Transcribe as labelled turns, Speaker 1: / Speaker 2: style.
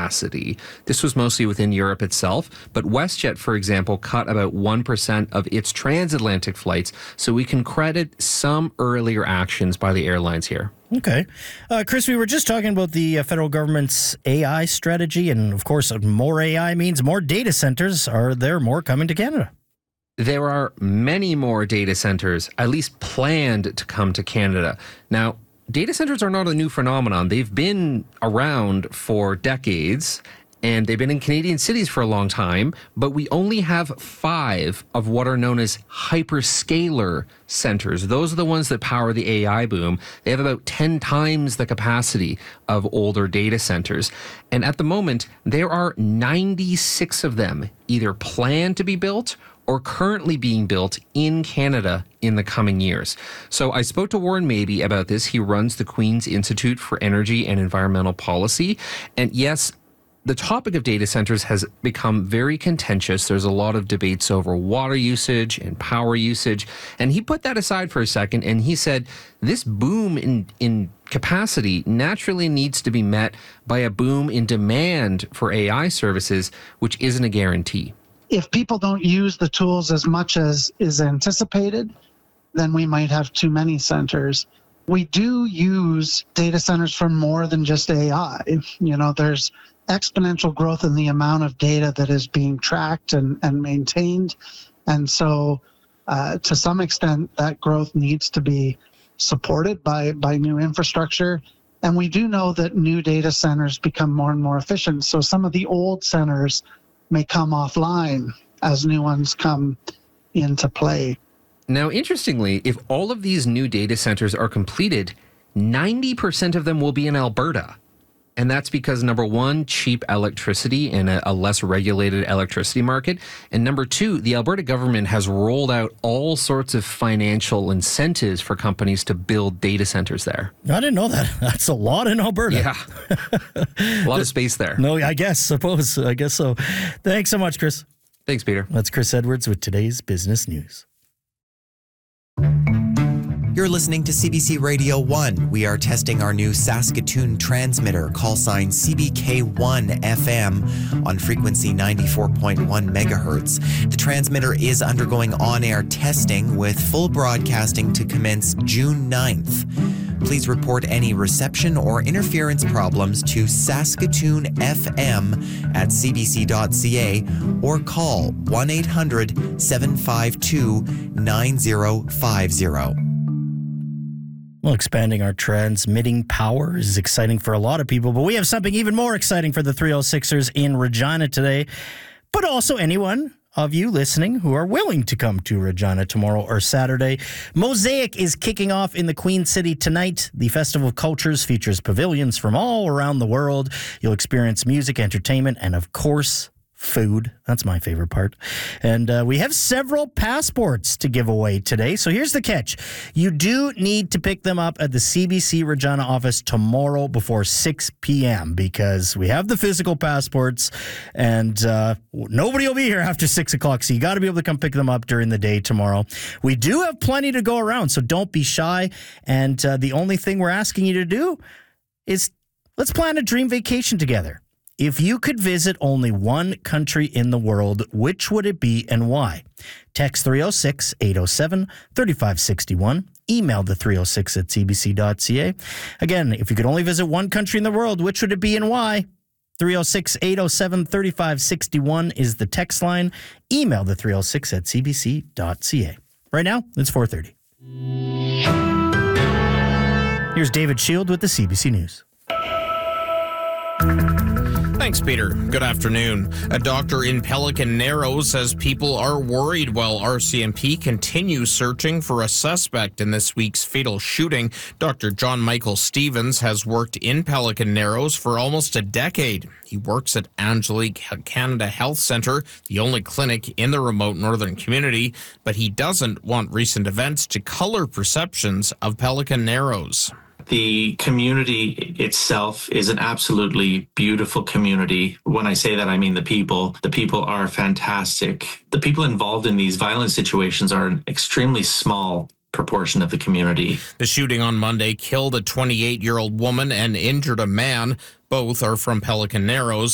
Speaker 1: capacity. This was mostly within Europe itself, but WestJet, for example, cut about 1% of its transatlantic flights, so we can credit some earlier actions by the airlines here.
Speaker 2: Okay. Chris, we were just talking about the federal government's AI strategy, and of course, more AI means more data centers. Are there more coming to Canada?
Speaker 1: There are many more data centers, at least planned to come to Canada. Now, data centers are not a new phenomenon. They've been around for decades, and they've been in Canadian cities for a long time, but we only have 5 of what are known as hyperscaler centers. Those are the ones that power the AI boom. They have about 10 times the capacity of older data centers. And at the moment, there are 96 of them either planned to be built or currently being built in Canada in the coming years. So I spoke to Warren Mabey about this. He runs the Queen's Institute for Energy and Environmental Policy. And yes, the topic of data centers has become very contentious. There's a lot of debates over water usage and power usage. And he put that aside for a second and he said, this boom in capacity naturally needs to be met by a boom in demand for AI services, which isn't a guarantee.
Speaker 3: If people don't use the tools as much as is anticipated, then we might have too many centers. We do use data centers for more than just AI. There's exponential growth in the amount of data that is being tracked and maintained. And so to some extent, that growth needs to be supported by new infrastructure. And we do know that new data centers become more and more efficient. So some of the old centers may come offline as new ones come into play.
Speaker 1: Now, interestingly, if all of these new data centers are completed, 90% of them will be in Alberta. And that's because, number one, cheap electricity and a less regulated electricity market. And number two, the Alberta government has rolled out all sorts of financial incentives for companies to build data centers there.
Speaker 2: I didn't know that. That's a lot in Alberta.
Speaker 1: Yeah. A lot of space there.
Speaker 2: No, I guess so. Thanks so much, Chris.
Speaker 1: Thanks, Peter.
Speaker 2: That's Chris Edwards with today's business news.
Speaker 4: You're listening to CBC Radio 1. We are testing our new Saskatoon transmitter, call sign CBK1 FM on frequency 94.1 megahertz. The transmitter is undergoing on-air testing with full broadcasting to commence June 9th. Please report any reception or interference problems to Saskatoon FM at cbc.ca or call 1-800-752-9050.
Speaker 2: Well, expanding our transmitting power is exciting for a lot of people, but we have something even more exciting for the 306ers in Regina today, but also anyone of you listening who are willing to come to Regina tomorrow or Saturday. Mosaic is kicking off in the Queen City tonight. The Festival of Cultures features pavilions from all around the world. You'll experience music, entertainment, and of course, food. That's my favorite part. And we have several passports to give away today. So here's the catch. You do need to pick them up at the CBC Regina office tomorrow before 6 p.m. because we have the physical passports and nobody will be here after 6 o'clock. So you got to be able to come pick them up during the day tomorrow. We do have plenty to go around, so don't be shy. And the only thing we're asking you to do is let's plan a dream vacation together. If you could visit only one country in the world, which would it be and why? Text 306-807-3561. Email the 306 at cbc.ca. Again, if you could only visit one country in the world, which would it be and why? 306-807-3561 is the text line. Email the 306 at cbc.ca. Right now, it's 4:30. Here's David Shield with the CBC News.
Speaker 5: Thanks, Peter. Good afternoon. A doctor in Pelican Narrows says people are worried while RCMP continues searching for a suspect in this week's fatal shooting. Dr. John Michael Stevens has worked in Pelican Narrows for almost a decade. He works at Angelique Canada Health Centre, the only clinic in the remote northern community, but he doesn't want recent events to color perceptions of Pelican Narrows.
Speaker 6: The community itself is an absolutely beautiful community. When I say that, I mean the people. The people are fantastic. The people involved in these violent situations are an extremely small proportion of the community.
Speaker 5: The shooting on Monday killed a 28-year-old woman and injured a man. Both are from Pelican Narrows.